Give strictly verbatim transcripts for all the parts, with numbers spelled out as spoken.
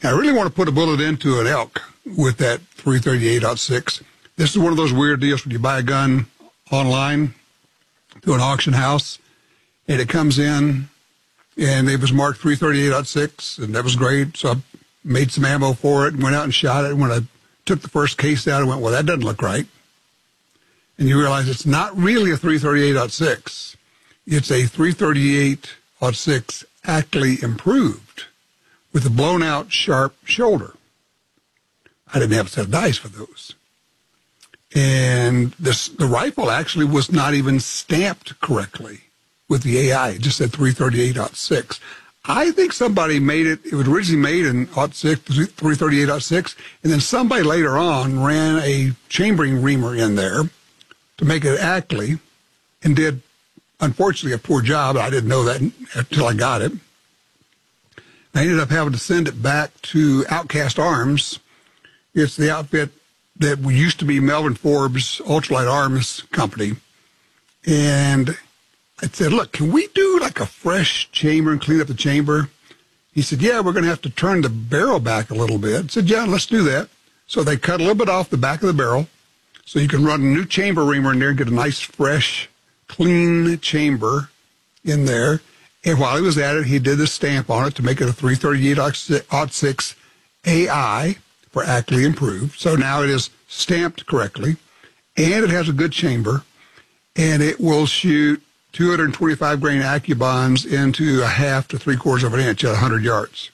And I really want to put a bullet into an elk with that three thirty-eight aught six. This is one of those weird deals when you buy a gun online to an auction house, and it comes in, and it was marked three thirty-eight aught six, and that was great. So I made some ammo for it and went out and shot it. And when I took the first case out, I went, well, that doesn't look right. And you realize it's not really a three thirty-eight aught six. It's a three thirty-eight aught six actually improved with a blown-out sharp shoulder. I didn't have a set of dice for those. And this, the rifle actually was not even stamped correctly with the A I. It just said three thirty-eight aught six. I think somebody made it, it was originally made in aught six, three thirty-eight aught six, and then somebody later on ran a chambering reamer in there to make it accurately, and did, unfortunately, a poor job. I didn't know that until I got it. I ended up having to send it back to Outcast Arms. It's the outfit that used to be Melvin Forbes Ultralight Arms Company. And I said, look, can we do like a fresh chamber and clean up the chamber? He said, yeah, we're going to have to turn the barrel back a little bit. I said, yeah, let's do that. So they cut a little bit off the back of the barrel so you can run a new chamber reamer in there and get a nice, fresh, clean chamber in there. And while he was at it, he did the stamp on it to make it a three thirty-eight aught six A I for accurately improved. So now it is stamped correctly, and it has a good chamber, and it will shoot two twenty-five grain AccuBonds into a half to three quarters of an inch at one hundred yards.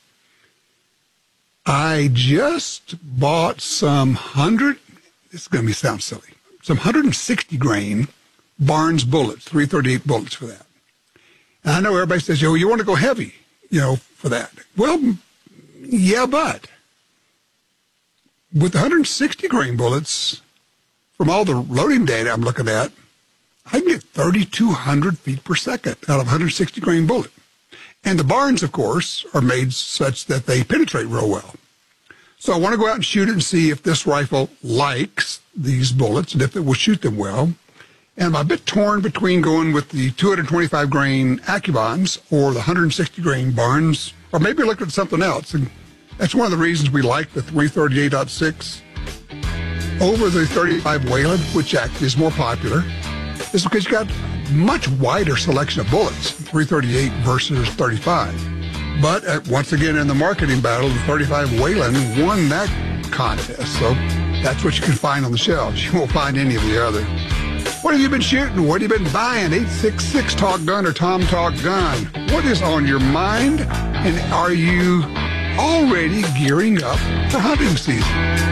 I just bought some hundred, this is going to be sound silly, some one hundred sixty grain Barnes bullets, three thirty-eight bullets for that. And I know everybody says, yo, you want to go heavy, you know, for that. Well, yeah, but with one hundred sixty grain bullets, from all the loading data I'm looking at, I can get thirty-two hundred feet per second out of a one hundred sixty grain bullet. And the Barnes, of course, are made such that they penetrate real well. So I want to go out and shoot it and see if this rifle likes these bullets and if it will shoot them well. And I'm a bit torn between going with the two twenty-five grain AccuBonds or the one hundred sixty grain Barnes, or maybe look at something else. And that's one of the reasons we like the three thirty-eight aught six over the thirty-five Wayland, which actually is more popular, is because you got much wider selection of bullets, three thirty-eight versus thirty-five. But uh, once again, in the marketing battle, the thirty-five Wayland won that contest. So that's what you can find on the shelves. You won't find any of the other. What have you been shooting? What have you been buying? eight six six Talk Gun or Tom Talk Gun. What is on your mind? And are you already gearing up for hunting season?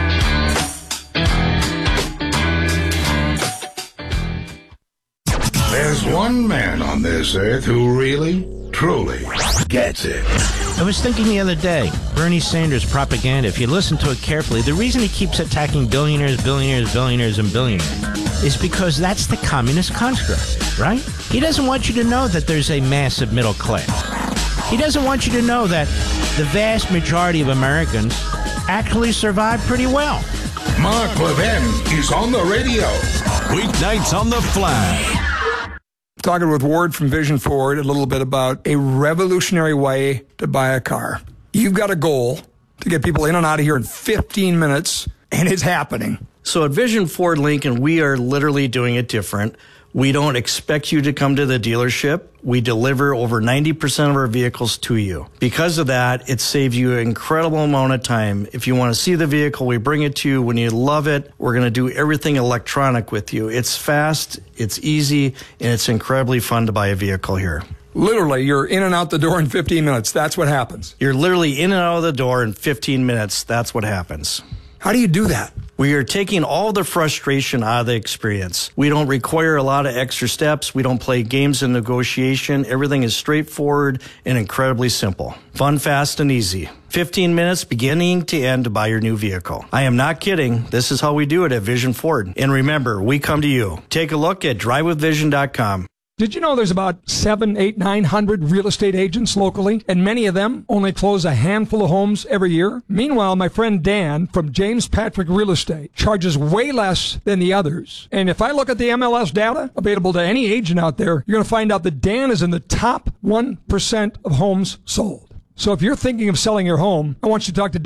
There's one man on this earth who really, truly gets it. I was thinking the other day, Bernie Sanders propaganda, if you listen to it carefully, the reason he keeps attacking billionaires, billionaires, billionaires, and billionaires is because that's the communist construct, right? He doesn't want you to know that there's a massive middle class. He doesn't want you to know that the vast majority of Americans actually survive pretty well. Mark Levin is on the radio. Weeknights on the Flash. Talking with Ward from Vision Ford a little bit about a revolutionary way to buy a car. You've got a goal to get people in and out of here in fifteen minutes, and it's happening. So at Vision Ford Lincoln, we are literally doing it different. We don't expect you to come to the dealership. We deliver over ninety percent of our vehicles to you. Because of that, it saves you an incredible amount of time. If you want to see the vehicle, we bring it to you. When you love it, we're going to do everything electronic with you. It's fast, it's easy, and it's incredibly fun to buy a vehicle here. Literally, you're in and out the door in fifteen minutes. That's what happens. You're literally in and out of the door in fifteen minutes. That's what happens. How do you do that? We are taking all the frustration out of the experience. We don't require a lot of extra steps. We don't play games in negotiation. Everything is straightforward and incredibly simple. Fun, fast, and easy. fifteen minutes beginning to end to buy your new vehicle. I am not kidding. This is how we do it at Vision Ford. And remember, we come to you. Take a look at drive with vision dot com. Did you know there's about seven, eight, nine hundred real estate agents locally, and many of them only close a handful of homes every year? Meanwhile, my friend Dan from James Patrick Real Estate charges way less than the others. And if I look at the M L S data available to any agent out there, you're going to find out that Dan is in the top one percent of homes sold. So if you're thinking of selling your home, I want you to talk to Dan.